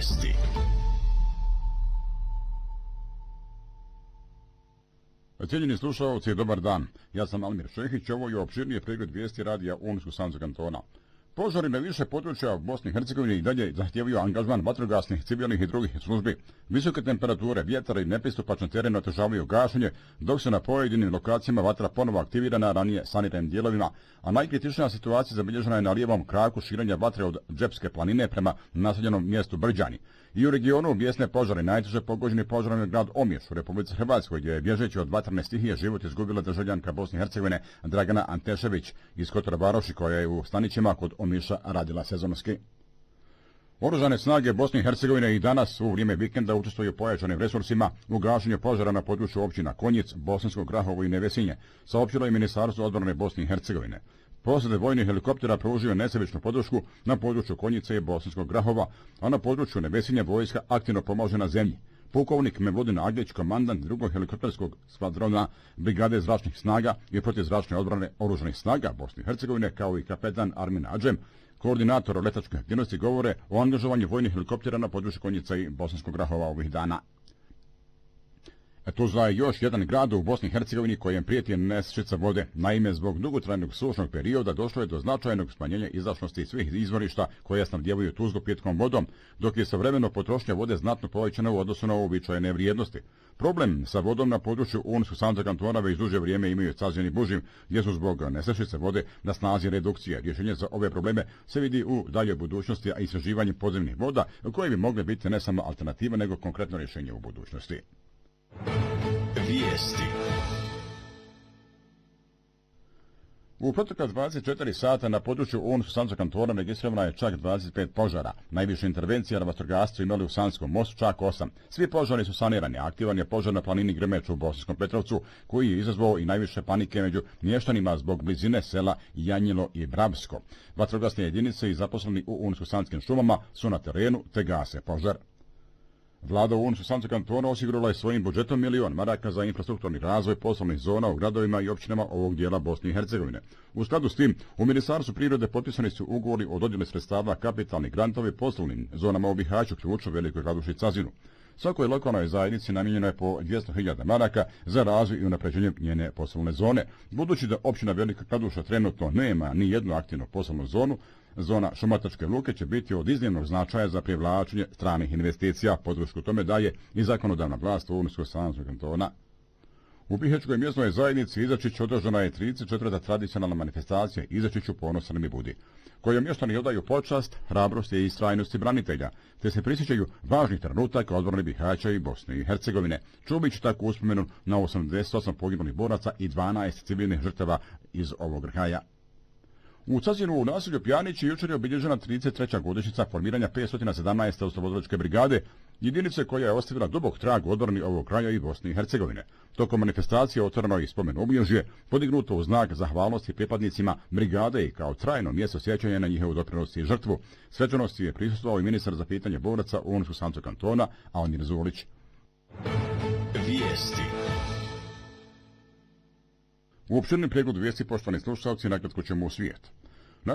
Vijesti. Cijenjeni slušalci, dobar dan. Ja sam Almir Šehić, ovo je opširniji pregled vijesti radija Unsko-Sanskog kantona. Požari na više područja u Bosni i Hercegovini i dalje zahtijevaju angažman vatrogasnih, civilnih i drugih službi. Visoke temperature, vjetar i nepristupačan teren otežavaju gašenje, dok se na pojedinim lokacijama vatra ponovo aktivirana ranije sanitarnim dijelovima, a najkritičnija situacija zabilježena je na lijevom kraku širenja vatre od Džepske planine prema naseljenom mjestu Brđani. I u regionu bijesne požare najteže pogođeni požarom je grad Omiš u Republici Hrvatskoj, gdje je bježeći od vatrne stihije život izgubila državljanka Bosne i Hercegovine Dragana Antešević iz Kotora Varoši, koja je u Stanićima kod Omiša radila sezonski. Oružane snage Bosne i Hercegovine i danas u vrijeme vikenda učestvuju pojačanim resursima u gašenju požara na području općina Konjic, Bosansko Grahovo i Nevesinje, saopćilo je Ministarstvo odbrane Bosne i Hercegovine. Posade vojnih helikoptera pružio nesebičnu podršku na području Konjice i Bosanskog Grahova, a na području Nevesinje vojska aktivno pomaže na zemlji. Pukovnik Mevludin Aglić, komandant drugog helikopterskog skvadrona Brigade zračnih snaga i protizračne odbrane oružanih snaga Bosne i Hercegovine, kao i kapetan Armin Adžem, koordinator letačke aktivnosti, govore o angažovanju vojnih helikoptera na području Konjica i Bosanskog Grahova ovih dana. Tuzla je još jedan grad u Bosni i Hercegovini kojem prijeti nestašica vode. Naime, zbog dugotrajnog sušnog perioda došlo je do značajnog smanjenja izašnosti svih izvorišta koje snabdijevaju Tuzlu pitkom vodom, dok je istovremeno potrošnja vode znatno povećana u odnosu na uobičajene vrijednosti. Problem sa vodom na području Unsko-Sanskog kantona već duže vrijeme imaju Cazin i Bužim, gdje su zbog nestašice vode na snazi redukcije. Rješenje za ove probleme se vidi u daljoj budućnosti, a istraživanje podzemnih voda, koje bi mogle biti ne samo alternativa, nego konkretno rješenje u budućnosti. Vijesti. U protekla 24 sata na području Unsko-Sanskog kantona registrovano je čak 25 požara. Najviše intervencija na vatrogasci imali u Sanskom mostu, čak 8. Svi požari su sanirani. Aktivan je požar na planini Grmeču u Bosanskom Petrovcu, koji je izazvao i najviše panike među mještanima zbog blizine sela Janjilo i Brabsko. Vatrogasne jedinice i zaposleni u Unsko-Sanskim šumama su na terenu te gase požar. Vlada u Unsko-Sanskog kantona osigurala je svojim budžetom $1.000.000 za infrastrukturni razvoj poslovnih zona u gradovima i općinama ovog dijela Bosne i Hercegovine. U skladu s tim, u Ministarstvu prirode potpisani su ugovori o dodjeli sredstava kapitalnih grantovi poslovnim zonama u Bihaću, Ključu, Velikoj Kladuši i Cazinu. Svakoj lokalnoj zajednici namijenjeno je po $200.000 za razvoj i unapređenje njene poslovne zone. Budući da općina Velika Kladuša trenutno nema ni jednu aktivnu poslovnu zonu, zona Šumatračke luke će biti od iznimnog značaja za privlačenje stranih investicija. Podršku tome daje i zakonodavna vlast Unsko-Sanskog kantona. U Bihaćkoj mjesnoj zajednici Izačić održana je 34. tradicionalna manifestacija Izačiću ponosan mi budi, kojom mještani odaju počast, hrabrosti i istrajnosti branitelja, te se prisjećaju važnih trenutaka odbrane Bihaća i Bosne i Hercegovine, čuvajući tako uspomenu na 88 poginulih boraca i 12 civilnih žrtava iz ovog kraja. U Cazinu u naselju Pjanići jučer je obilježena 33. godišnjica formiranja 517. oslobodilačke brigade, jedinice koja je ostavila dubok trag u odbrani ovog kraja i Bosne i Hercegovine. Tokom manifestacije otvoreno i spomen obilježje, podignuto u znak zahvalnosti pripadnicima brigade i kao trajno mjesto sjećanja na njihovu doprinos i žrtvu. Svečanosti je prisustvovao i ministar za pitanje boraca Unsko-Sanskog kantona, Almir Zulić. Vijesti. U opširnim pregledu vijesti, poštovani slušalci, nakratko ćemo u svijet.